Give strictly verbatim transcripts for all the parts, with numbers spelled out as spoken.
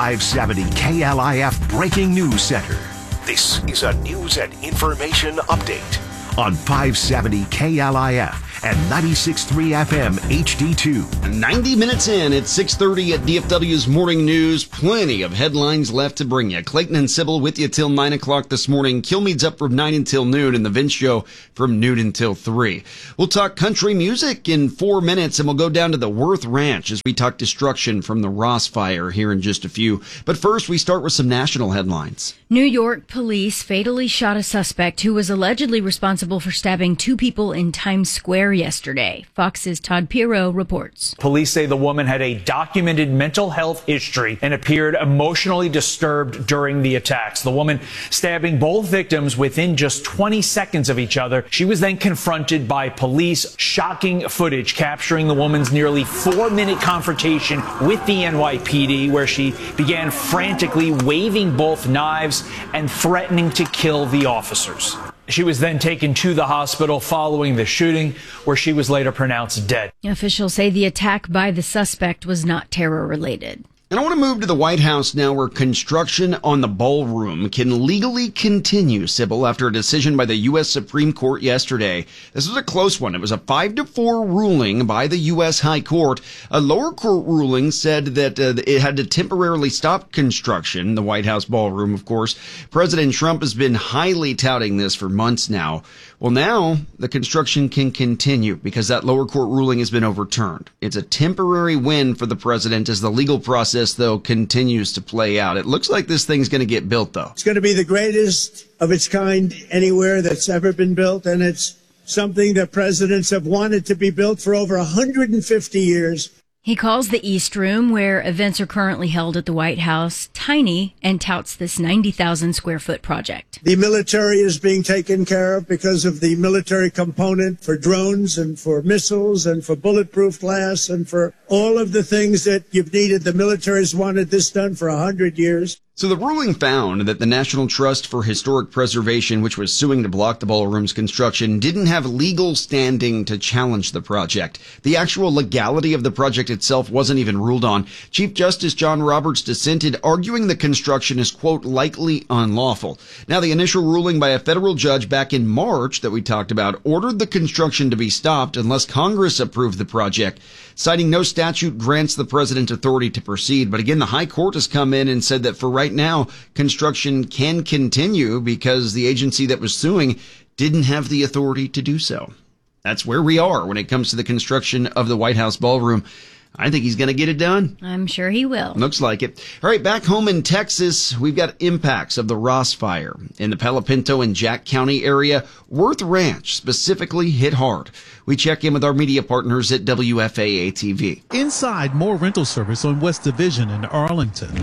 five seventy K L I F Breaking News Center. This is a news and information update on five seventy K L I F and ninety-six point three F M H D two. ninety minutes in at six thirty at D F W's Morning News. Plenty of headlines left to bring you. Clayton and Sybil with you till nine o'clock this morning. Kilmeade's up from nine until noon, and the Vince Show from noon until three. We'll talk country music in four minutes, and we'll go down to the Worth Ranch as we talk destruction from the Ross Fire here in just a few. But first, we start with some national headlines. New York police fatally shot a suspect who was allegedly responsible for stabbing two people in Times Square yesterday. Fox's Todd Pirro reports. Police say the woman had a documented mental health history and appeared emotionally disturbed during the attacks. The woman stabbing both victims within just twenty seconds of each other. She was then confronted by police. Shocking footage capturing the woman's nearly four-minute confrontation with the N Y P D, where she began frantically waving both knives and threatening to kill the officers. She was then taken to the hospital following the shooting, where she was later pronounced dead. Officials say the attack by the suspect was not terror-related. And I want to move to the White House now, where construction on the ballroom can legally continue, Sybil, after a decision by the U S Supreme Court yesterday. This was a close one. It was a five to four ruling by the U S High Court. A lower court ruling said that uh, it had to temporarily stop construction, the White House ballroom, of course. President Trump has been highly touting this for months now. Well, now the construction can continue because that lower court ruling has been overturned. It's a temporary win for the president as the legal process, though, continues to play out. It looks like this thing's going to get built, though. It's going to be the greatest of its kind anywhere that's ever been built, and it's something that presidents have wanted to be built for over one hundred fifty years. He calls the East Room, where events are currently held at the White House, tiny, and touts this ninety thousand square foot project. The military is being taken care of because of the military component for drones and for missiles and for bulletproof glass and for all of the things that you've needed. The military's wanted this done for one hundred years. So the ruling found that the National Trust for Historic Preservation, which was suing to block the ballroom's construction, didn't have legal standing to challenge the project. The actual legality of the project itself wasn't even ruled on. Chief Justice John Roberts dissented, arguing the construction is, quote, likely unlawful. Now, the initial ruling by a federal judge back in March that we talked about ordered the construction to be stopped unless Congress approved the project, citing no statute grants the president authority to proceed. But again, the High Court has come in and said that for right now, construction can continue because the agency that was suing didn't have the authority to do so. That's where we are when it comes to the construction of the White House ballroom. I think he's going to get it done. I'm sure he will. Looks like it. All right, back home in Texas, we've got impacts of the Ross Fire. In the Palo Pinto and Jack County area, Worth Ranch specifically hit hard. We check in with our media partners at W F A A T V. Inside More Rental Service on West Division in Arlington.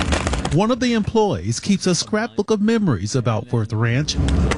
One of the employees keeps a scrapbook of memories about Worth Ranch.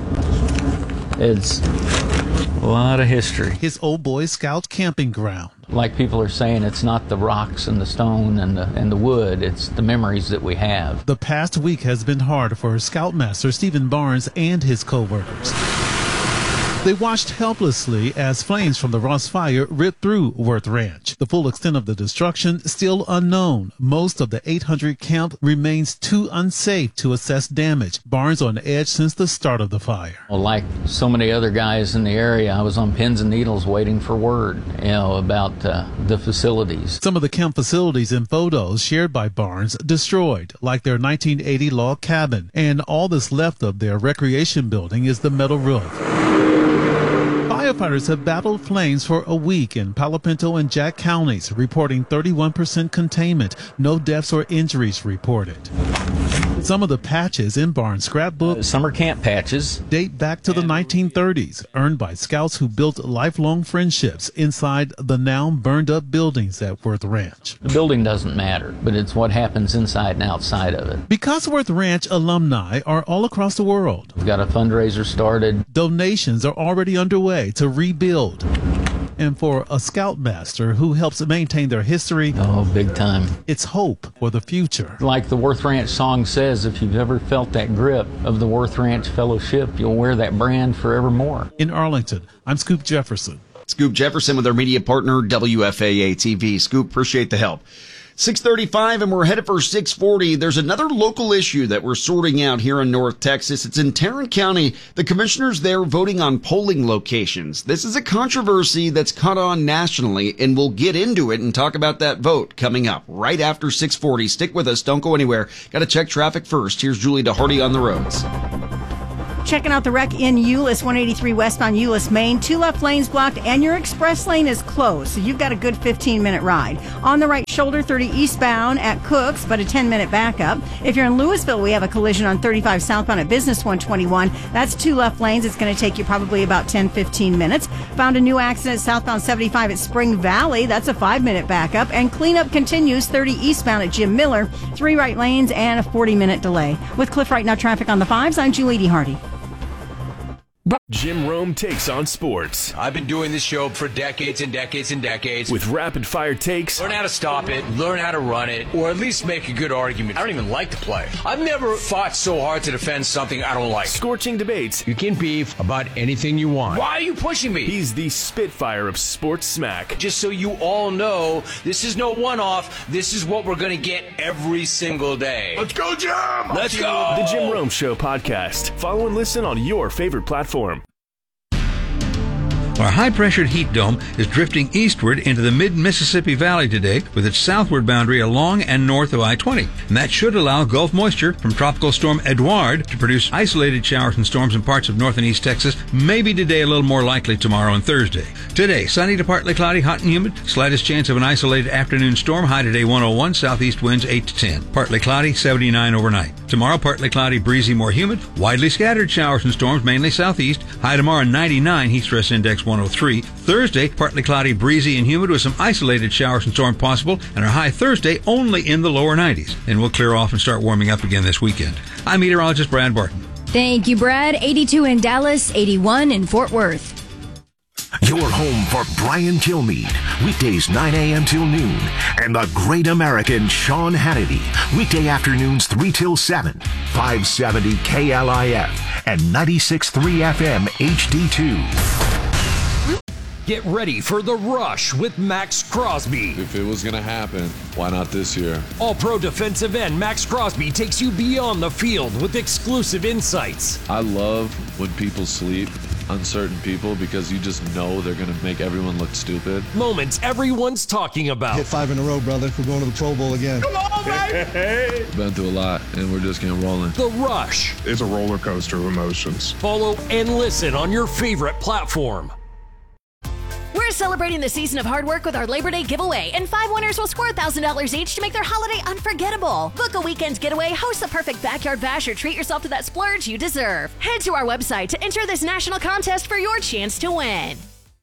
It's a lot of history. His old Boy Scout camping ground. Like people are saying, it's not the rocks and the stone and the and the wood, it's the memories that we have. The past week has been hard for Scoutmaster Stephen Barnes and his co-workers. They watched helplessly as flames from the Ross Fire ripped through Worth Ranch. The full extent of the destruction still unknown. Most of the eight hundred camp remains too unsafe to assess damage. Barnes on edge since the start of the fire. Well, like so many other guys in the area, I was on pins and needles waiting for word, you know, about uh, the facilities. Some of the camp facilities and photos shared by Barnes destroyed, like their nineteen eighty log cabin, and all that's left of their recreation building is the metal roof. Firefighters have battled flames for a week in Palo Pinto and Jack counties, reporting thirty-one percent containment. No deaths or injuries reported. Some of the patches in Barnes' scrapbook Uh, summer camp patches. date back to the nineteen thirties, earned by scouts who built lifelong friendships inside the now burned-up buildings at Worth Ranch. The building doesn't matter, but it's what happens inside and outside of it. Because Worth Ranch alumni are all across the world, We've got a fundraiser started. donations are already underway to rebuild. And for a Scoutmaster who helps maintain their history, Oh, big time. it's hope for the future. Like the Worth Ranch song says, if you've ever felt that grip of the Worth Ranch Fellowship, you'll wear that brand forevermore. In Arlington, I'm Scoop Jefferson. Scoop Jefferson with our media partner, W F A A T V. Scoop, appreciate the help. six thirty-five, and we're headed for six forty. There's another local issue that we're sorting out here in North Texas. It's in Tarrant County. The commissioners there voting on polling locations. This is a controversy that's caught on nationally, and we'll get into it and talk about that vote coming up right after six forty. Stick with us. Don't go anywhere. Got to check traffic first. Here's Julie DeHardy on the roads. Checking out the wreck in Euless, one eighty-three west on Euless, Maine. Two left lanes blocked, and your express lane is closed, so you've got a good fifteen-minute ride. On the right shoulder, thirty eastbound at Cooks, but a ten-minute backup. If you're in Louisville, we have a collision on thirty-five southbound at Business one twenty-one. That's two left lanes. It's going to take you probably about ten, fifteen minutes. Found a new accident southbound seventy-five at Spring Valley. That's a five-minute backup. And cleanup continues, thirty eastbound at Jim Miller. Three right lanes and a forty-minute delay. With Cliff Right Now traffic on the fives, I'm Julie DeHardy. Jim Rome takes on sports. I've been doing this show for decades and decades and decades. With rapid-fire takes. Learn how to stop it, learn how to run it, or at least make a good argument. I don't even like to play. I've never fought so hard to defend something I don't like. Scorching debates. You can beef about anything you want. Why are you pushing me? He's the Spitfire of sports smack. Just so you all know, this is no one-off. This is what we're going to get every single day. Let's go, Jim! Let's go! The Jim Rome Show podcast. Follow and listen on your favorite platform. Our high-pressured heat dome is drifting eastward into the mid-Mississippi Valley today with its southward boundary along and north of I twenty. And that should allow Gulf moisture from Tropical Storm Edouard to produce isolated showers and storms in parts of north and east Texas, maybe today a little more likely tomorrow and Thursday. Today, sunny to partly cloudy, hot and humid, slightest chance of an isolated afternoon storm, high today one oh one, southeast winds eight to ten. Partly cloudy, seventy-nine overnight. Tomorrow, partly cloudy, breezy, more humid, widely scattered showers and storms, mainly southeast, high tomorrow ninety-nine, heat stress index one oh three. Thursday, partly cloudy, breezy, and humid with some isolated showers and storms possible, and our high Thursday only in the lower nineties. And we'll clear off and start warming up again this weekend. I'm meteorologist Brad Barton. Thank you, Brad. eighty-two in Dallas, eighty-one in Fort Worth. Your home for Brian Kilmeade, weekdays nine a.m. till noon, and the great American Sean Hannity, weekday afternoons three till seven, five seventy K L I F and ninety-six point three F M H D two. Get ready for The Rush with Max Crosby. If it was going to happen, why not this year? All-pro defensive end Max Crosby takes you beyond the field with exclusive insights. I love when people sleep, uncertain people, because you just know they're going to make everyone look stupid. Moments everyone's talking about. Hit five in a row, brother. We're going to the Pro Bowl again. Come on, baby! Been through a lot, and we're just getting rolling. The Rush. It's a roller coaster of emotions. Follow and listen on your favorite platform. We're celebrating the season of hard work with our Labor Day giveaway, and five winners will score one thousand dollars each to make their holiday unforgettable. Book a weekend's getaway, host the perfect backyard bash, or treat yourself to that splurge you deserve. Head to our website to enter this national contest for your chance to win.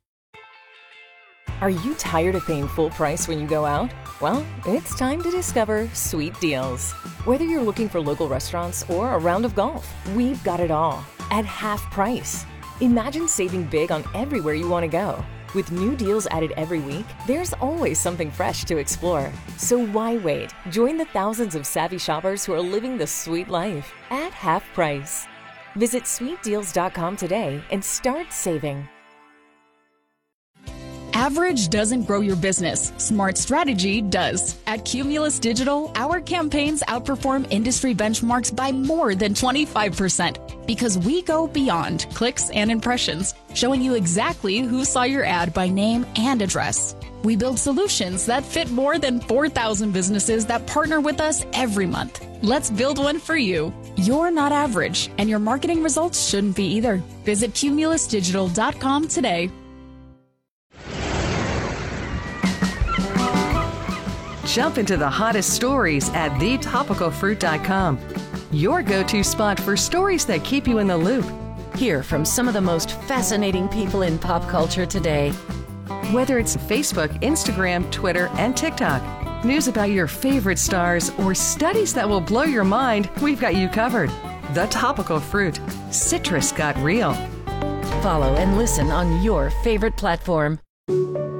Are you tired of paying full price when you go out? Well, it's time to discover Sweet Deals. Whether you're looking for local restaurants or a round of golf, we've got it all at half price. Imagine saving big on everywhere you want to go. With new deals added every week, there's always something fresh to explore. So why wait? Join the thousands of savvy shoppers who are living the sweet life at half price. Visit sweet deals dot com today and start saving. Average doesn't grow your business. Smart strategy does. At Cumulus Digital, our campaigns outperform industry benchmarks by more than twenty-five percent because we go beyond clicks and impressions, showing you exactly who saw your ad by name and address. We build solutions that fit more than four thousand businesses that partner with us every month. Let's build one for you. You're not average, and your marketing results shouldn't be either. Visit cumulus digital dot com today. Jump into the hottest stories at the topical fruit dot com. Your go-to spot for stories that keep you in the loop. Hear from some of the most fascinating people in pop culture today. Whether it's Facebook, Instagram, Twitter, and TikTok, news about your favorite stars, or studies that will blow your mind, we've got you covered. The Topical Fruit. Citrus got real. Follow and listen on your favorite platform.